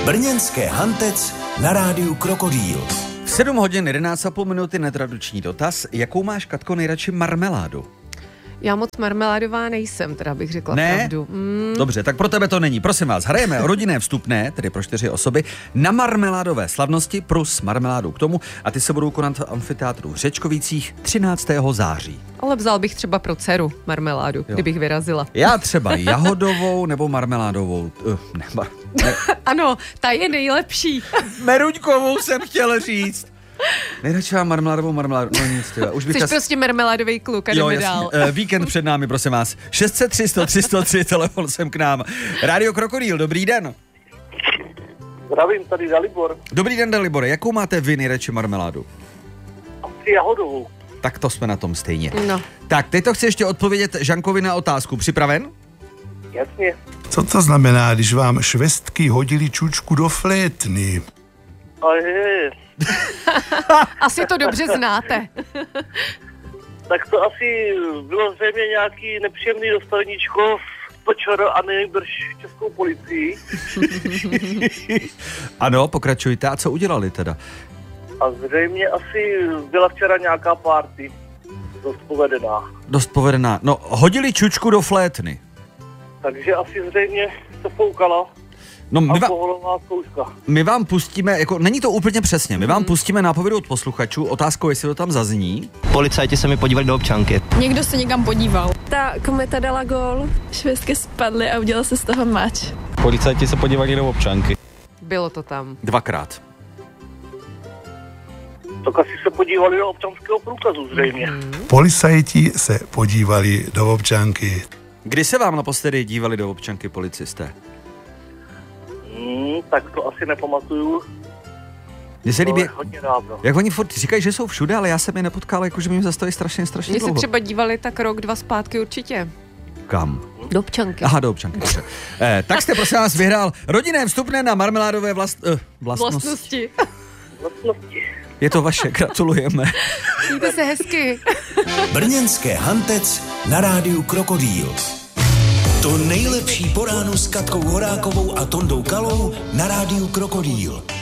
Brněnské Hantec na rádiu Krokodýl. V 7 hodin 11,5 minuty netradiční dotaz. Jakou máš, Katko, nejradši marmeládu? Já moc marmeládová nejsem, teda bych řekla pravdu. Dobře, tak pro tebe to není. Prosím vás, hrajeme rodinné vstupné, tedy pro 4 osoby, na marmeládové slavnosti plus marmeládu k tomu a ty se budou konat v amfiteátru v Řečkovicích 13. září. Ale vzal bych třeba pro dceru marmeládu, kdybych vyrazila. Já třeba jahodovou nebo marmeládovou. Ano, ta je nejlepší. Meruňkovou jsem chtěl říct. Nejradši mám marmeládu. No nic, tyhle. Už bych Jsi prostě marmeládový kluk a jdeme dál. Víkend před námi, prosím vás. 603 103 103, telefon sem k nám. Rádio Krokodýl, dobrý den. Zdravím, tady Dalibor. Dobrý den, Dalibore. Jakou máte vy nejradši marmeládu? Asi jahodovou. Tak to jsme na tom stejně. No. Tak, teď to chci ještě odpovědět Žankovi na otázku. Připraven? Jasně. Co to znamená, když vám švestky hodili čučku do flétny? Asi to dobře znáte. Tak to asi bylo zřejmě nějaký nepříjemný dostaveníčko v PČR a nejbrž českou policii. Ano, pokračujte. A co udělali teda? A zřejmě asi byla včera nějaká party. Dost povedená. No, hodili čučku do flétny. Takže asi zřejmě se foukala. No, alkoholová zkouška. My vám pustíme, jako není to úplně přesně, my vám pustíme nápovědu od posluchačů, otázkou, jestli to tam zazní. Policajti se mi podívali do občanky. Někdo se někam podíval. Ta kometa dala gól, švestky spadly a udělal se z toho mač. Policajti se podívali do občanky. Bylo to tam. 2krát. Tak asi se podívali do občanského průkazu zřejmě. Policajti se podívali do občanky. Kdy se vám naposledy dívali do občanky policisté? Tak to asi nepamatuju. Mně se líbí, hodně dávno. jak oni furt říkají, že jsou všude, ale já jsem je nepotkal, jakože mi zastaví strašně Mně dlouho. se třeba dívali tak rok, 2 zpátky určitě. Kam? Do občanky. Aha, do občanky. Tak jste prosím vás vyhrál rodinné vstupné na marmeládové vlastnosti. Je to vaše, gratulujeme. Mějte se hezky. Brněnské Hantec na rádiu Krokodýl. To nejlepší po ránu s Katkou Horákovou a Tondou Kalou na rádiu Krokodýl.